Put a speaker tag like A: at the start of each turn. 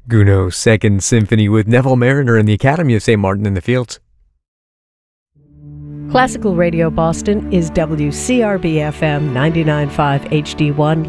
A: Gounod's Second Symphony with Neville Mariner and the Academy of St. Martin in the Fields.
B: Classical Radio Boston is WCRB-FM 99.5 HD1